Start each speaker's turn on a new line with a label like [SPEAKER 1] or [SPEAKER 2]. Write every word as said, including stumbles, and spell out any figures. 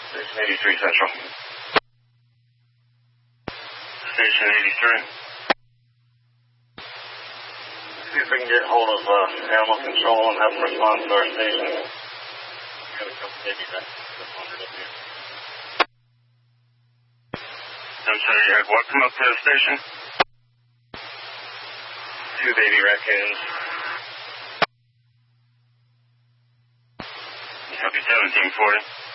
[SPEAKER 1] Station eighty-three Central. Station eighty-three. See if we can get hold of uh, animal control and have them respond to our station. We got a couple baby raccoons that wandered up here. I'm sorry, you had what come up to the station? Two baby raccoons. Copy seventeen forty.